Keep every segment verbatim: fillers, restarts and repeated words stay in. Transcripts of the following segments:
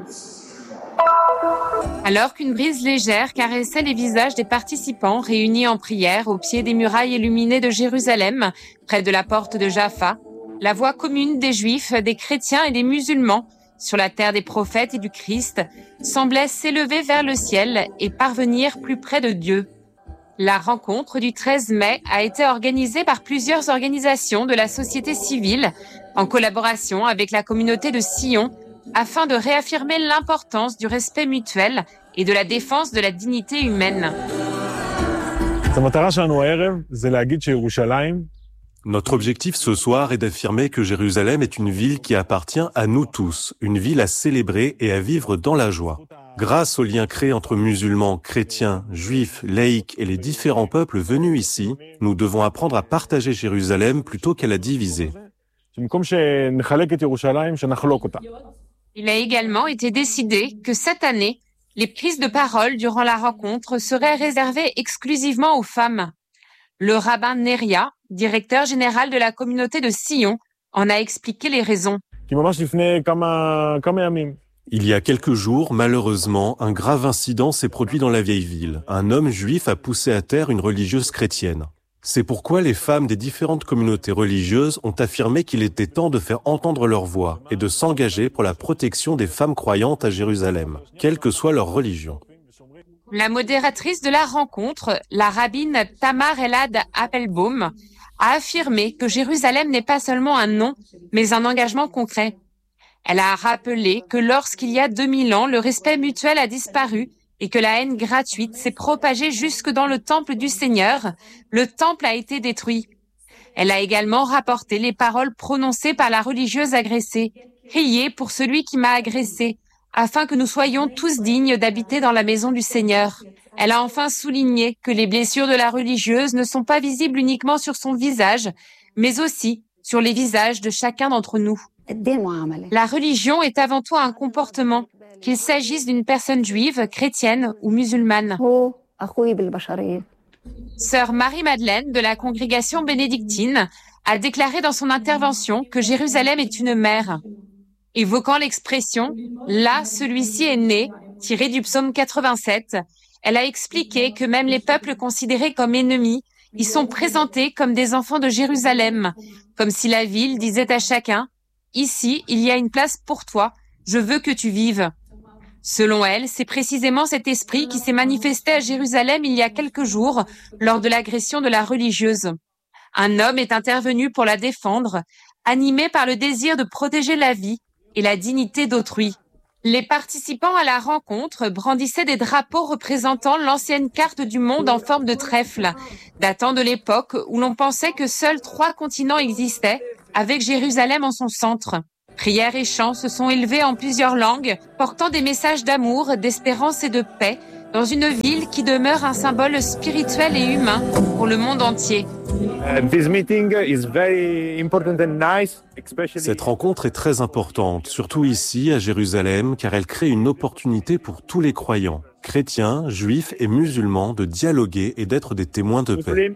Alors qu'une brise légère caressait les visages des participants réunis en prière au pied des murailles illuminées de Jérusalem, près de la porte de Jaffa, la voix commune des Juifs, des chrétiens et des musulmans, sur la terre des prophètes et du Christ, semblait s'élever vers le ciel et parvenir plus près de Dieu. La rencontre du treize mai a été organisée par plusieurs organisations de la société civile, en collaboration avec la communauté de Sion, afin de réaffirmer l'importance du respect mutuel et de la défense de la dignité humaine. Notre objectif ce soir est d'affirmer que Jérusalem est une ville qui appartient à nous tous, une ville à célébrer et à vivre dans la joie. Grâce aux liens créés entre musulmans, chrétiens, juifs, laïcs et les différents peuples venus ici, nous devons apprendre à partager Jérusalem plutôt qu'à la diviser. Il a également été décidé que cette année, les prises de parole durant la rencontre seraient réservées exclusivement aux femmes. Le rabbin Neria, directeur général de la communauté de Sion, en a expliqué les raisons. Il y a quelques jours, malheureusement, un grave incident s'est produit dans la vieille ville. Un homme juif a poussé à terre une religieuse chrétienne. C'est pourquoi les femmes des différentes communautés religieuses ont affirmé qu'il était temps de faire entendre leur voix et de s'engager pour la protection des femmes croyantes à Jérusalem, quelle que soit leur religion. La modératrice de la rencontre, la rabbine Tamar Elad Appelbaum, a affirmé que Jérusalem n'est pas seulement un nom, mais un engagement concret. Elle a rappelé que lorsqu'il y a deux mille ans, le respect mutuel a disparu et que la haine gratuite s'est propagée jusque dans le temple du Seigneur, le temple a été détruit. Elle a également rapporté les paroles prononcées par la religieuse agressée. « Priez pour celui qui m'a agressé, afin que nous soyons tous dignes d'habiter dans la maison du Seigneur. » Elle a enfin souligné que les blessures de la religieuse ne sont pas visibles uniquement sur son visage, mais aussi sur les visages de chacun d'entre nous. La religion est avant tout un comportement, qu'il s'agisse d'une personne juive, chrétienne ou musulmane. Sœur Marie-Madeleine de la congrégation bénédictine a déclaré dans son intervention que Jérusalem est une mère. Évoquant l'expression « là, celui-ci est né », tirée du psaume quatre-vingt-sept, elle a expliqué que même les peuples considérés comme ennemis y sont présentés comme des enfants de Jérusalem, comme si la ville disait à chacun « ici, il y a une place pour toi, je veux que tu vives ». Selon elle, c'est précisément cet esprit qui s'est manifesté à Jérusalem il y a quelques jours lors de l'agression de la religieuse. Un homme est intervenu pour la défendre, animé par le désir de protéger la vie et la dignité d'autrui. Les participants à la rencontre brandissaient des drapeaux représentant l'ancienne carte du monde en forme de trèfle, datant de l'époque où l'on pensait que seuls trois continents existaient, avec Jérusalem en son centre. Prières et chants se sont élevés en plusieurs langues, portant des messages d'amour, d'espérance et de paix, dans une ville qui demeure un symbole spirituel et humain pour le monde entier. Cette rencontre est très importante, surtout ici à Jérusalem, car elle crée une opportunité pour tous les croyants, chrétiens, juifs et musulmans, de dialoguer et d'être des témoins de paix.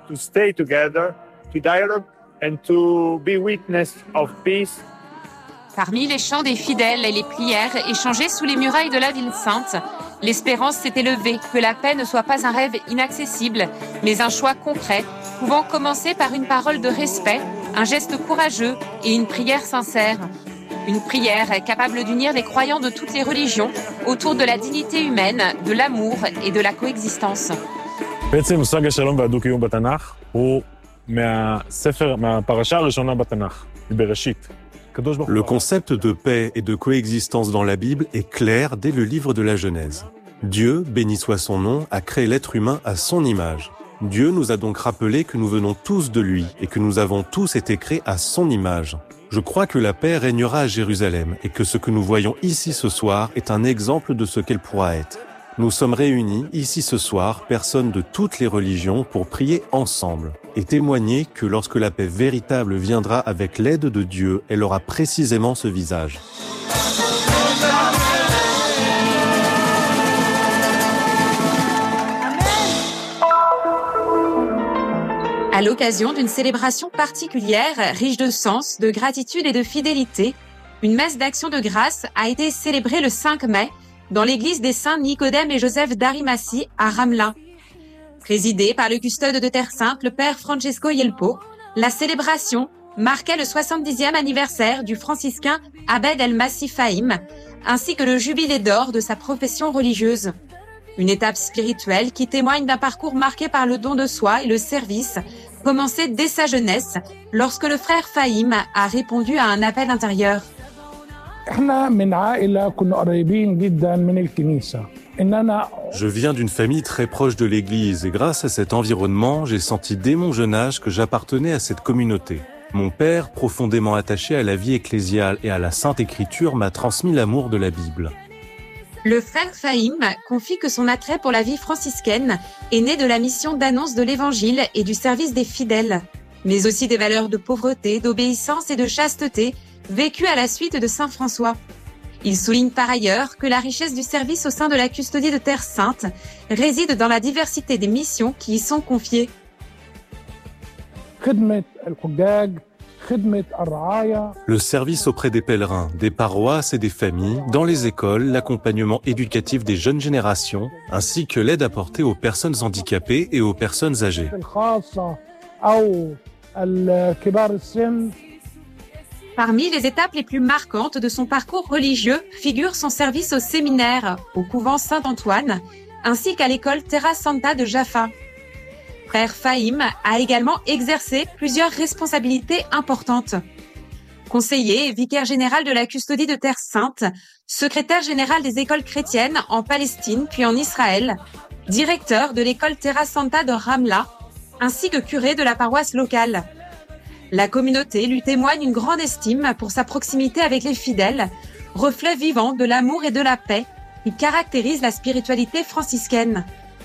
Parmi les chants des fidèles et les prières échangées sous les murailles de la ville sainte, l'espérance s'est élevée que la paix ne soit pas un rêve inaccessible, mais un choix concret, pouvant commencer par une parole de respect, un geste courageux et une prière sincère. Une prière capable d'unir les croyants de toutes les religions autour de la dignité humaine, de l'amour et de la coexistence. Le concept de paix et de coexistence dans la Bible est clair dès le livre de la Genèse. Dieu, béni soit son nom, a créé l'être humain à son image. Dieu nous a donc rappelé que nous venons tous de lui et que nous avons tous été créés à son image. Je crois que la paix régnera à Jérusalem et que ce que nous voyons ici ce soir est un exemple de ce qu'elle pourra être. Nous sommes réunis ici ce soir, personnes de toutes les religions, pour prier ensemble et témoigner que lorsque la paix véritable viendra avec l'aide de Dieu, elle aura précisément ce visage. À l'occasion d'une célébration particulière, riche de sens, de gratitude et de fidélité, Une messe d'action de grâce a été célébrée le cinq mai dans l'église des saints Nicodème et Joseph d'Arimathie à Ramla. Présidée par le custode de Terre Sainte, le père Francesco Yelpo, la célébration marquait le soixante-dixième anniversaire du franciscain Abed El-Massi Fahim, ainsi que le jubilé d'or de sa profession religieuse. Une étape spirituelle qui témoigne d'un parcours marqué par le don de soi et le service, commencé dès sa jeunesse, lorsque le frère Fahim a répondu à un appel intérieur. Je viens d'une famille très proche de l'Église et grâce à cet environnement, j'ai senti dès mon jeune âge que j'appartenais à cette communauté. Mon père, profondément attaché à la vie ecclésiale et à la Sainte Écriture, m'a transmis l'amour de la Bible. Le frère Fahim confie que son attrait pour la vie franciscaine est né de la mission d'annonce de l'Évangile et du service des fidèles, mais aussi des valeurs de pauvreté, d'obéissance et de chasteté vécues à la suite de saint François. Il souligne par ailleurs que la richesse du service au sein de la custodie de Terre Sainte réside dans la diversité des missions qui y sont confiées. Le service auprès des pèlerins, des paroisses et des familles, dans les écoles, l'accompagnement éducatif des jeunes générations, ainsi que l'aide apportée aux personnes handicapées et aux personnes âgées. Parmi les étapes les plus marquantes de son parcours religieux figure son service au séminaire, au couvent Saint-Antoine, ainsi qu'à l'école Terra Santa de Jaffa. Frère Fahim a également exercé plusieurs responsabilités importantes. Conseiller et vicaire général de la custodie de Terre Sainte, secrétaire général des écoles chrétiennes en Palestine puis en Israël, directeur de l'école Terra Santa de Ramla, ainsi que curé de la paroisse locale. La communauté lui témoigne une grande estime pour sa proximité avec les fidèles, reflet vivant de l'amour et de la paix qui caractérise la spiritualité franciscaine.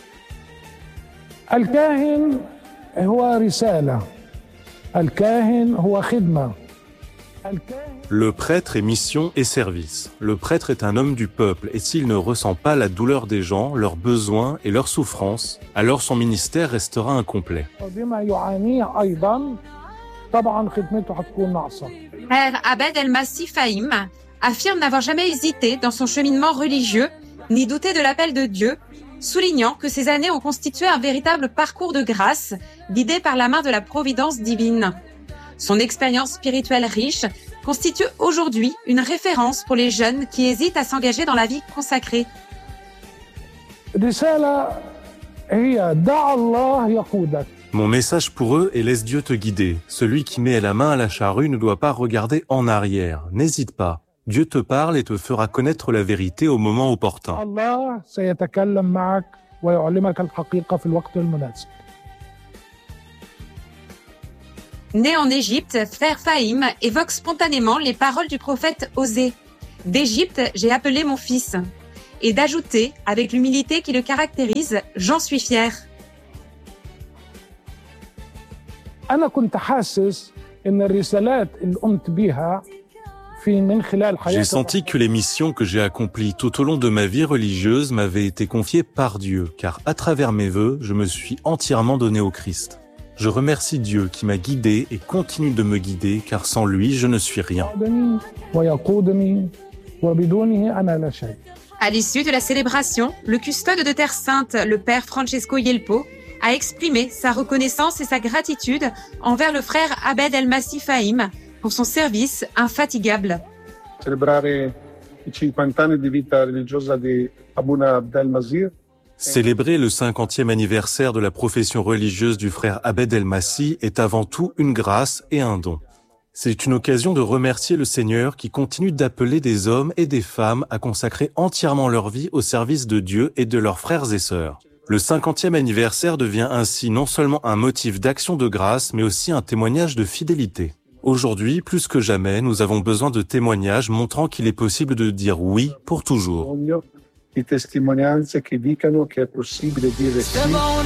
Le prêtre est mission et service. Le prêtre est un homme du peuple et s'il ne ressent pas la douleur des gens, leurs besoins et leurs souffrances, alors son ministère restera incomplet. Frère Abed El-Massi Fahim affirme n'avoir jamais hésité dans son cheminement religieux, ni douté de l'appel de Dieu, soulignant que ces années ont constitué un véritable parcours de grâce, guidé par la main de la providence divine. Son expérience spirituelle riche constitue aujourd'hui une référence pour les jeunes qui hésitent à s'engager dans la vie consacrée. Mon message pour eux est « Laisse Dieu te guider ». Celui qui met la main à la charrue ne doit pas regarder en arrière. N'hésite pas. Dieu te parle et te fera connaître la vérité au moment opportun. Né en Égypte, frère Fahim évoque spontanément les paroles du prophète Osée. « D'Égypte, j'ai appelé mon fils » et d'ajouter, avec l'humilité qui le caractérise, « J'en suis fier ». J'ai senti que les missions que j'ai accomplies tout au long de ma vie religieuse m'avaient été confiées par Dieu, car à travers mes vœux, je me suis entièrement donné au Christ. Je remercie Dieu qui m'a guidé et continue de me guider, car sans lui, je ne suis rien. À l'issue de la célébration, le custode de Terre Sainte, le père Francesco Yelpo, a exprimé sa reconnaissance et sa gratitude envers le frère Abed El-Massi Fahim pour son service infatigable. Célébrer le cinquantième anniversaire de la profession religieuse du frère Abed El-Massi est avant tout une grâce et un don. C'est une occasion de remercier le Seigneur qui continue d'appeler des hommes et des femmes à consacrer entièrement leur vie au service de Dieu et de leurs frères et sœurs. Le cinquantième anniversaire devient ainsi non seulement un motif d'action de grâce, mais aussi un témoignage de fidélité. Aujourd'hui, plus que jamais, nous avons besoin de témoignages montrant qu'il est possible de dire oui pour toujours.